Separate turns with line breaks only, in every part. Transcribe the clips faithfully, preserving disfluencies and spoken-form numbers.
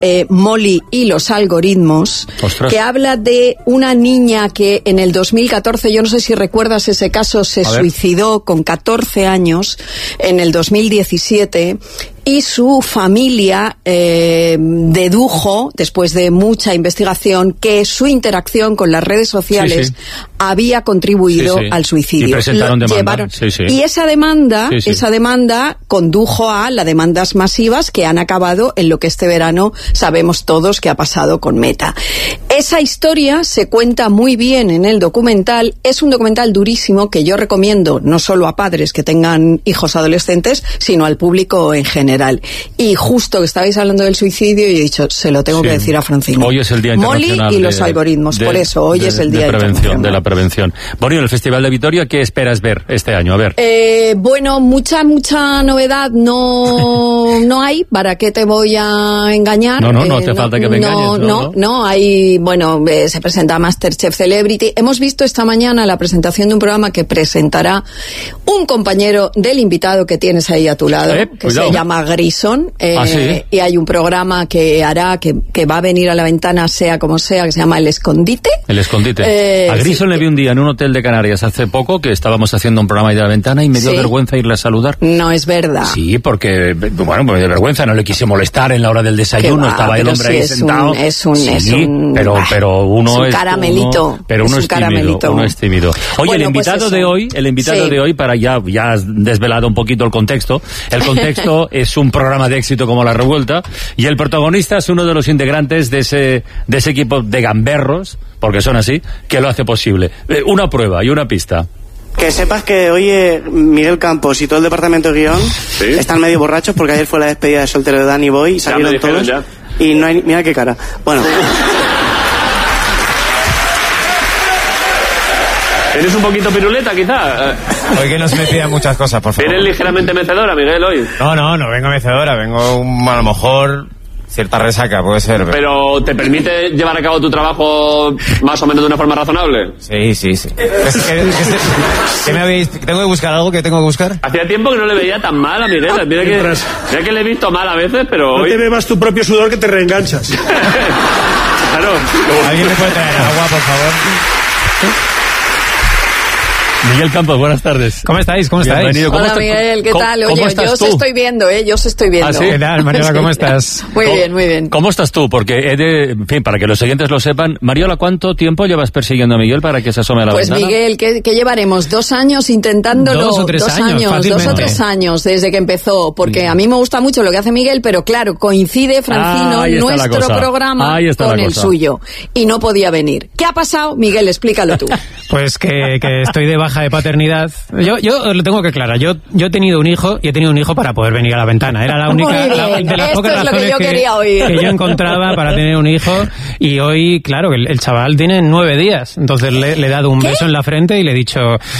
eh, Molly y los algoritmos,
Ostras.
que habla de una niña que en el dos mil catorce, yo no sé si recuerdas ese caso, se suicidó con catorce años en el dos mil diecisiete. Y su familia eh, dedujo, después de mucha investigación, que su interacción con las redes sociales sí, sí. había contribuido sí, sí. al suicidio.
Y presentaron
Lo
demanda.
Llevaron,
sí, sí.
Y esa demanda,
sí, sí.
esa demanda condujo a las demandas masivas que han acabado en lo que este verano sabemos todos que ha pasado con Meta. Esa historia se cuenta muy bien en el documental. Es un documental durísimo que yo recomiendo no solo a padres que tengan hijos adolescentes, sino al público en general. Y justo que estabais hablando del suicidio, y he dicho, se lo tengo sí. que decir a Francino.
Hoy es el Día Internacional
Molly y los
de,
algoritmos,
de,
por eso hoy
de,
es el
de
Día
prevención,
Internacional.
de la prevención. Bueno, y en el Festival de Vitoria, ¿qué esperas ver este año? A ver.
Eh, bueno, mucha, mucha novedad no, no hay. ¿Para qué te voy a engañar?
No, no, no
eh,
hace
no,
falta que me engañes.
No, no, no, no hay, bueno, eh, se presenta Masterchef Celebrity. Hemos visto esta mañana la presentación de un programa que presentará un compañero del invitado que tienes ahí a tu lado,
eh,
que
cuidado.
se llama Grison. Eh,
¿Ah, sí?
Y hay un programa que hará, que, que va a venir a la ventana sea como sea, que se llama El Escondite.
El Escondite.
Eh,
a Grison
sí,
le vi un día en un hotel de Canarias hace poco que estábamos haciendo un programa ahí de la ventana y me dio
¿sí?
vergüenza irle a saludar.
No es verdad.
Sí, porque, bueno, pues de vergüenza, no le quise molestar en la hora del desayuno,
va,
estaba el hombre
sí
ahí
es
sentado.
Un, es un,
sí,
es un,
pero, pero uno
es un
es
caramelito.
Uno, pero uno
es,
es,
un caramelito.
tímido, uno es tímido. Oye,
bueno,
el invitado
pues
de hoy, el invitado
sí.
de hoy, para ya, ya has desvelado un poquito el contexto, el contexto es un programa de éxito como La Revuelta, y el protagonista es uno de los integrantes de ese, de ese equipo de gamberros, porque son así, que lo hace posible. Eh, una prueba y una pista.
Que sepas que hoy eh, Miguel Campos y todo el departamento de guión ¿sí? están medio borrachos porque ayer fue la despedida de soltero de Danny Boy y salieron todos ya. Y no hay, mira qué cara. Bueno.
¿Eres un poquito piruleta, quizá?
Hoy que no se me pidan muchas cosas, por favor.
¿Eres ligeramente mecedora, Miguel, hoy?
No, no, no vengo mecedora, vengo un, a lo mejor cierta resaca, puede ser. Pero...
¿Pero te permite llevar a cabo tu trabajo más o menos de una forma razonable?
Sí, sí, sí. ¿Qué, qué, qué, qué me habéis... ¿Tengo que buscar algo que tengo que buscar?
Hacía tiempo que no le veía tan mal a Miguel. Mira que, mira que le he visto mal a veces, pero
no
hoy...
te bebas tu propio sudor que te reenganchas.
Claro.
¿Alguien me puede traer agua, por favor?
Miguel Campos, buenas tardes.
¿Cómo estáis? ¿Cómo estáis?
Bienvenido. ¿Cómo
Hola,
está,
Miguel, ¿qué tal? Oye, yo os estoy viendo, ¿eh? Yo os estoy viendo.
¿Ah, sí?
¿Qué tal, Mariola? ¿Cómo estás?
Muy bien, muy bien.
¿Cómo estás tú? Porque he de... En fin, para que los oyentes lo sepan, Mariola, ¿cuánto tiempo llevas persiguiendo a Miguel para que se asome a la
pues
ventana?
Pues Miguel, ¿qué, ¿qué llevaremos? ¿Dos años intentándolo?
Dos o tres
dos
años,
años dos o tres años desde que empezó. Porque a mí me gusta mucho lo que hace Miguel, pero claro, coincide, Francino,
ah,
nuestro programa con el suyo. Y no podía venir. ¿Qué ha pasado? Miguel, explícalo tú.
Pues que, que estoy de baja de paternidad. Yo, yo lo tengo que aclarar. Yo, yo he tenido un hijo y he tenido un hijo para poder venir a la ventana. Era la única la, de las
Esto
pocas
es lo
razones
que yo,
que,
quería oír.
que yo encontraba para tener un hijo. Y hoy, claro, el, el chaval tiene nueve días. Entonces le, le he dado un
¿Qué?
beso en la frente y le he dicho: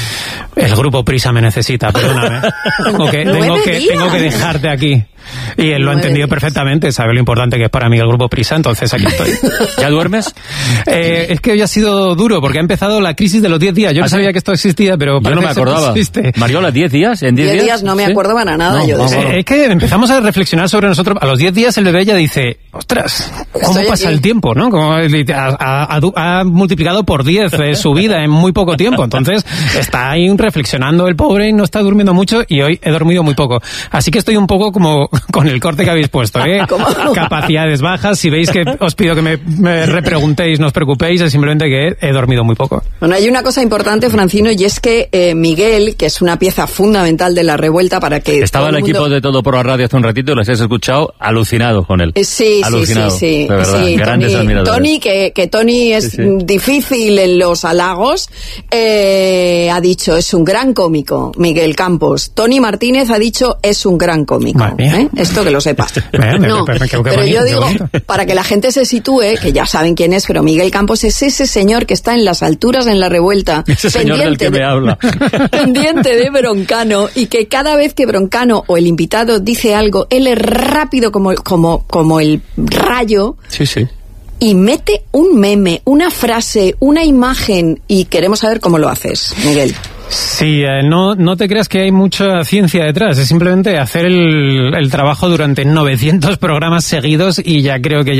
el grupo Prisa me necesita, perdóname. Tengo que, tengo que, tengo que dejarte aquí. Y él lo ha entendido perfectamente, sabe lo importante que es para mí el grupo Prisa, entonces aquí estoy.
¿Ya duermes?
Eh, es que hoy ha sido duro, porque ha empezado la crisis de los diez días. Yo no ¿Ah, sabía sí? que esto existía, pero
yo no me acordaba. Mariola, ¿diez días? ¿En diez días?
días no me
¿Sí?
acuerdo para nada.
No,
yo de
no,
eh, es que empezamos a reflexionar sobre nosotros. A los diez días el bebé ya dice: ostras, ¿cómo
Estoy
pasa
aquí.
el tiempo? ¿No? Como ha, ha, ha, ha multiplicado por diez eh, su vida en muy poco tiempo. Entonces está ahí reflexionando el pobre y no está durmiendo mucho, y hoy he dormido muy poco. Así que estoy un poco como con el corte que habéis puesto, ¿eh? Capacidades bajas. Si veis que os pido que me, me repreguntéis, no os preocupéis, es simplemente que he, he dormido muy poco.
Bueno, hay una cosa importante, Francino, y es que eh, Miguel, que es una pieza fundamental de La Revuelta para que...
Estaba el, el mundo... equipo de Todo por la Radio hace un ratito, lo has escuchado, alucinado con él.
Eh, sí,
alucinado,
sí, sí, sí.
De verdad,
sí,
grandes
Tony,
admiradores.
Tony, que, que Tony es sí, sí. difícil en los halagos, eh, ha dicho, es un gran cómico, Miguel Campos. Tony Martínez ha dicho, es un gran cómico. ¿eh? Esto que lo sepas. No, pero yo digo, para que la gente se sitúe, que ya saben quién es, pero Miguel Campos es ese señor que está en las alturas en La Revuelta,
ese señor del que
de,
me habla,
pendiente de Broncano, y que cada vez que Broncano o el invitado dice algo, él es rápido como, como, como el rayo.
Sí, sí.
Y mete un meme, una frase, una imagen, y queremos saber cómo lo haces, Miguel.
Sí, eh, no, no te creas que hay mucha ciencia detrás, es simplemente hacer el, el trabajo durante novecientos programas seguidos y ya creo que ya